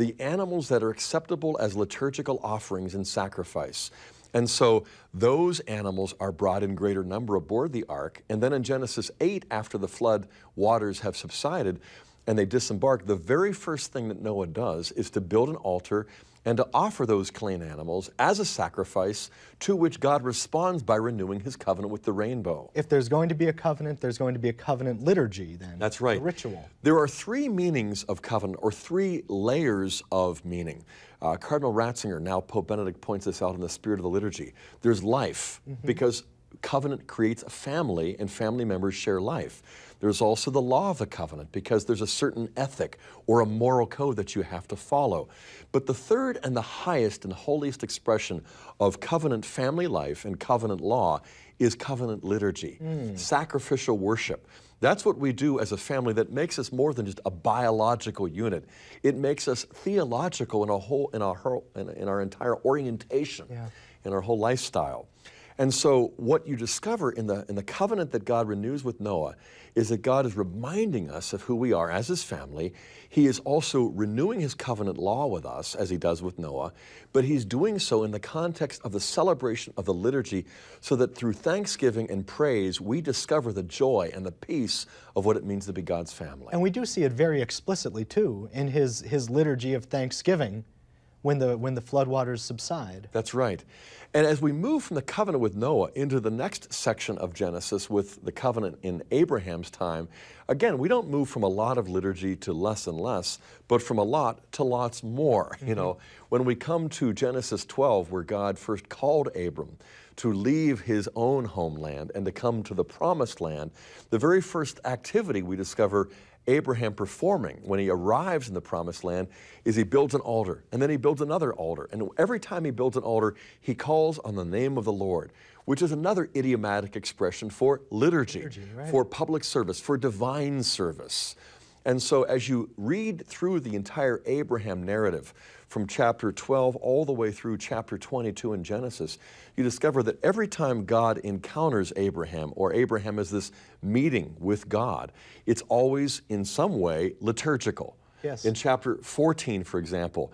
the animals that are acceptable as liturgical offerings and sacrifice. And so those animals are brought in greater number aboard the ark. And then in Genesis 8, after the flood waters have subsided and they disembark, the very first thing that Noah does is to build an altar and to offer those clean animals as a sacrifice, to which God responds by renewing his covenant with the rainbow. If there's going to be a covenant, there's going to be a covenant liturgy then. That's right. A ritual. There are three meanings of covenant, or three layers of meaning. Cardinal Ratzinger, now Pope Benedict, points this out in the spirit of the liturgy. There's life, because covenant creates a family and family members share life. There's also the law of the covenant, because there's a certain ethic or a moral code that you have to follow. But the third and the highest and holiest expression of covenant family life and covenant law is covenant liturgy, sacrificial worship. That's what we do as a family that makes us more than just a biological unit. It makes us theological in our entire orientation, in our whole lifestyle. And so what you discover in the covenant that God renews with Noah is that God is reminding us of who we are as his family. He is also renewing his covenant law with us, as he does with Noah, but he's doing so in the context of the celebration of the liturgy, so that through thanksgiving and praise, we discover the joy and the peace of what it means to be God's family. And we do see it very explicitly, too, in his liturgy of thanksgiving when the floodwaters subside. That's right. And as we move from the covenant with Noah into the next section of Genesis with the covenant in Abraham's time, again, we don't move from a lot of liturgy to less and less, but from a lot to lots more. You know, when we come to Genesis 12, where God first called Abram to leave his own homeland and to come to the promised land, the very first activity we discover Abraham performing when he arrives in the promised land is he builds an altar, and then he builds another altar. And every time he builds an altar, he calls on the name of the Lord, which is another idiomatic expression for liturgy, right, for public service, for divine service. And so as you read through the entire Abraham narrative, from chapter 12 all the way through chapter 22 in Genesis, you discover that every time God encounters Abraham, or Abraham has this meeting with God, it's always in some way liturgical. Yes. In chapter 14, for example,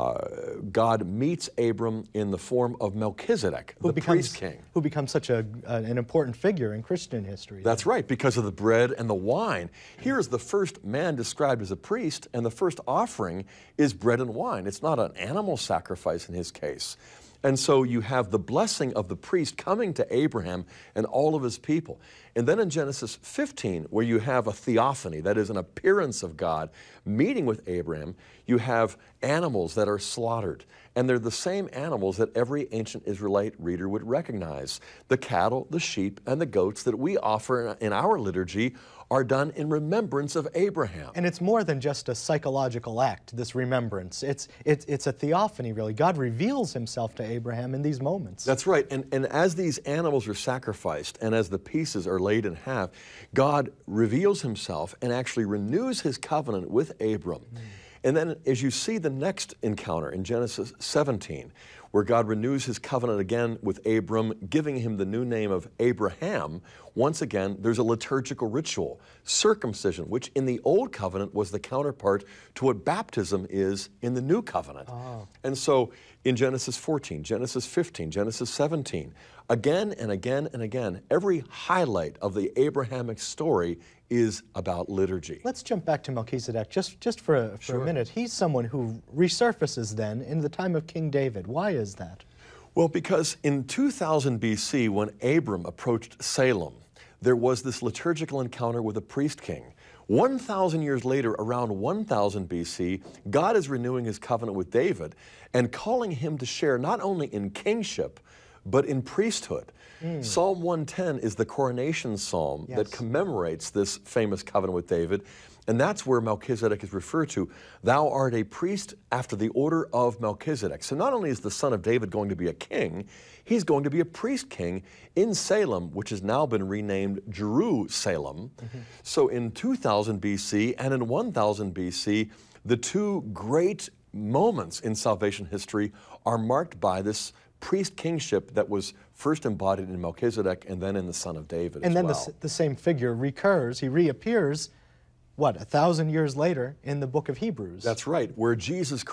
God meets Abram in the form of Melchizedek, the priest king. Who becomes such an important figure in Christian history. That's right, because of the bread and the wine. Here is the first man described as a priest, and the first offering is bread and wine. It's not an animal sacrifice in his case. And so you have the blessing of the priest coming to Abraham and all of his people. And then in Genesis 15, where you have a theophany, that is an appearance of God meeting with Abraham, you have animals that are slaughtered. And they're the same animals that every ancient Israelite reader would recognize. The cattle, the sheep, and the goats that we offer in our liturgy are done in remembrance of Abraham. And it's more than just a psychological act, this remembrance. It's a theophany, really. God reveals himself to Abraham in these moments. That's right. And as these animals are sacrificed and as the pieces are laid in half, God reveals himself and actually renews his covenant with Abram. And then as you see the next encounter in Genesis 17, where God renews his covenant again with Abram, giving him the new name of Abraham, once again, there's a liturgical ritual, circumcision, which in the Old Covenant was the counterpart to what baptism is in the New Covenant. And so in Genesis 14, Genesis 15, Genesis 17, again and again and again, every highlight of the Abrahamic story is about liturgy. Let's jump back to Melchizedek just for a minute. He's someone who resurfaces then in the time of King David. Why is that? Well, because in 2000 BC, when Abram approached Salem, there was this liturgical encounter with a priest king. 1,000 years later, around 1000 BC, God is renewing his covenant with David and calling him to share not only in kingship, but in priesthood. Psalm 110 is the coronation psalm that commemorates this famous covenant with David, and that's where Melchizedek is referred to. Thou art a priest after the order of Melchizedek. So not only is the son of David going to be a king, he's going to be a priest king in Salem, which has now been renamed Jerusalem. So in 2000 BC and in 1000 BC, the two great moments in salvation history are marked by this priest kingship that was first embodied in Melchizedek and then in the son of David and as well. then the same figure recurs, he reappears, what, 1,000 years later in the book of Hebrews. That's right, where Jesus